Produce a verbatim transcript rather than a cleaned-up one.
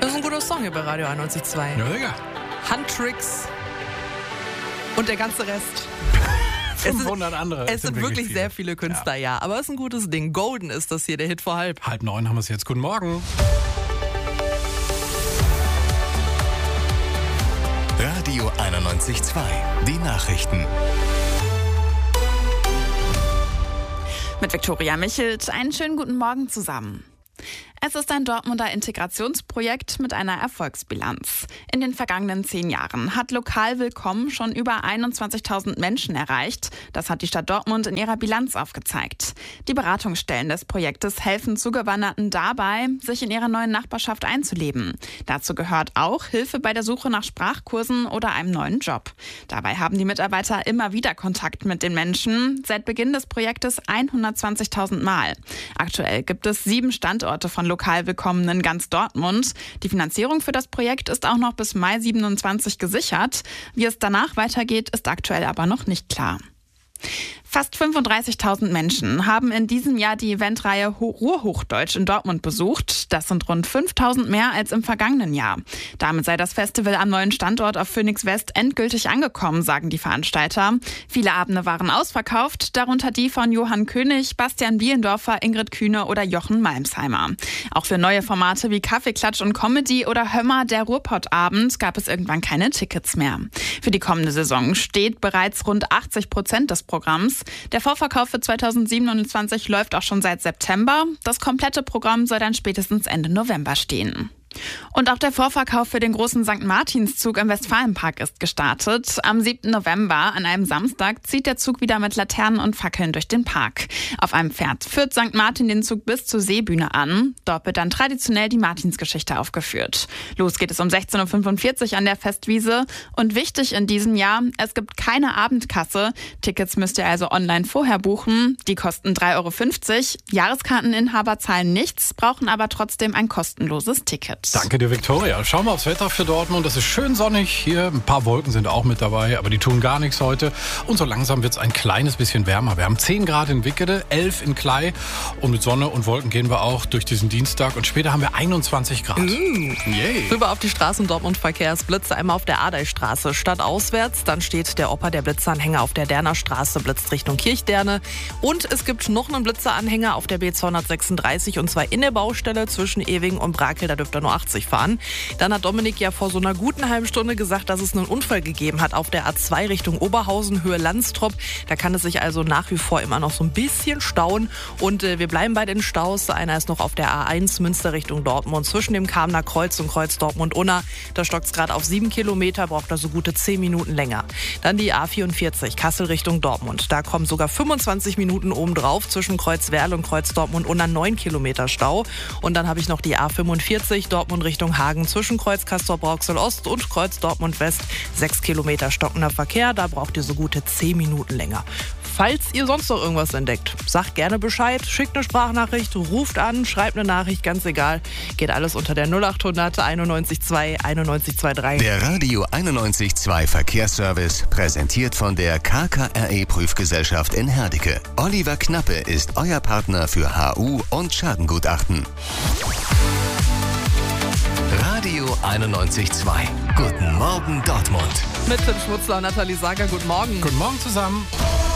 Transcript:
Das ist ein guter Song hier bei Radio einundneunzig Komma zwei. Ja, Digga. Handtricks und der ganze Rest. fünfhundert andere. Es sind wirklich viele. sehr viele Künstler, ja. ja. Aber es ist ein gutes Ding. Golden ist das hier, der Hit vor halb. Halb neun haben wir es jetzt. Guten Morgen. Radio einundneunzig Komma zwei. Die Nachrichten. Mit Viktoria Michelt, einen schönen guten Morgen zusammen. Es ist ein Dortmunder Integrationsprojekt mit einer Erfolgsbilanz. In den vergangenen zehn Jahren hat Lokal Willkommen schon über einundzwanzigtausend Menschen erreicht. Das hat die Stadt Dortmund in ihrer Bilanz aufgezeigt. Die Beratungsstellen des Projektes helfen Zugewanderten dabei, sich in ihrer neuen Nachbarschaft einzuleben. Dazu gehört auch Hilfe bei der Suche nach Sprachkursen oder einem neuen Job. Dabei haben die Mitarbeiter immer wieder Kontakt mit den Menschen. Seit Beginn des Projektes hundertzwanzigtausend Mal. Aktuell gibt es sieben Standorte von Lokal Willkommen in ganz Dortmund. Die Finanzierung für das Projekt ist auch noch bis Mai siebenundzwanzig gesichert. Wie es danach weitergeht, ist aktuell aber noch nicht klar. Fast fünfunddreißigtausend Menschen haben in diesem Jahr die Eventreihe Ruhrhochdeutsch in Dortmund besucht. Das sind rund fünftausend mehr als im vergangenen Jahr. Damit sei das Festival am neuen Standort auf Phoenix West endgültig angekommen, sagen die Veranstalter. Viele Abende waren ausverkauft, darunter die von Johann König, Bastian Bielendorfer, Ingrid Kühne oder Jochen Malmsheimer. Auch für neue Formate wie Kaffeeklatsch und Comedy oder Hömmer, der Ruhrpott-Abend, gab es irgendwann keine Tickets mehr. Für die kommende Saison steht bereits rund achtzig Prozent des Programms. Der Vorverkauf für zweitausendsiebenundzwanzig läuft auch schon seit September. Das komplette Programm soll dann spätestens Ende November stehen. Und auch der Vorverkauf für den großen Sankt Martinszug im Westfalenpark ist gestartet. Am siebten November, an einem Samstag, zieht der Zug wieder mit Laternen und Fackeln durch den Park. Auf einem Pferd führt Sankt Martin den Zug bis zur Seebühne an. Dort wird dann traditionell die Martinsgeschichte aufgeführt. Los geht es um sechzehn Uhr fünfundvierzig an der Festwiese. Und wichtig in diesem Jahr, es gibt keine Abendkasse. Tickets müsst ihr also online vorher buchen. Die kosten drei Euro fünfzig. Jahreskarteninhaber zahlen nichts, brauchen aber trotzdem ein kostenloses Ticket. Danke dir, Viktoria. Schauen wir aufs Wetter für Dortmund. Es ist schön sonnig hier. Ein paar Wolken sind auch mit dabei, aber die tun gar nichts heute. Und so langsam wird es ein kleines bisschen wärmer. Wir haben zehn Grad in Wickede, elf in Klei. Und mit Sonne und Wolken gehen wir auch durch diesen Dienstag. Und später haben wir einundzwanzig Grad. Mm. Yay. Rüber auf die Straßen Dortmund Verkehrsblitze. Einmal auf der Adeistraße stadtauswärts. Dann steht der Opa der Blitzanhänger auf der Derner Straße, blitzt Richtung Kirchderne. Und es gibt noch einen Blitzeranhänger auf der B zweihundertsechsunddreißig. Und zwar in der Baustelle zwischen Ewing und Brakel. Da dürft ihr nur achtzig fahren. Dann hat Dominik ja vor so einer guten halben Stunde gesagt, dass es einen Unfall gegeben hat auf der A zwei Richtung Oberhausen, Höhe Landstrop. Da kann es sich also nach wie vor immer noch so ein bisschen stauen. Und äh, wir bleiben bei den Staus. Einer ist noch auf der A eins Münster Richtung Dortmund zwischen dem Kamener Kreuz und Kreuz Dortmund-Unna. Da stockt es gerade auf sieben Kilometer, braucht da so gute zehn Minuten länger. Dann die A vierundvierzig Kassel Richtung Dortmund. Da kommen sogar fünfundzwanzig Minuten obendrauf zwischen Kreuz Werl und Kreuz Dortmund-Unna, neun Kilometer Stau. Und dann habe ich noch die A fünfundvierzig Dortmund Richtung Hagen zwischen Kreuz Castor-Brauxel Ost und Kreuz Dortmund West. Sechs Kilometer stockender Verkehr, da braucht ihr so gute zehn Minuten länger. Falls ihr sonst noch irgendwas entdeckt, sagt gerne Bescheid, schickt eine Sprachnachricht, ruft an, schreibt eine Nachricht, ganz egal. Geht alles unter der null achthundert einundneunzig zwei einundneunzig dreiundzwanzig. Der Radio einundneunzig Komma zwei Verkehrsservice, präsentiert von der K K R E-Prüfgesellschaft in Herdecke. Oliver Knappe ist euer Partner für H U und Schadengutachten. Radio einundneunzig Komma zwei. Guten Morgen Dortmund. Mit Tim Schmutzler und Nathalie Sager, guten Morgen. Guten Morgen zusammen.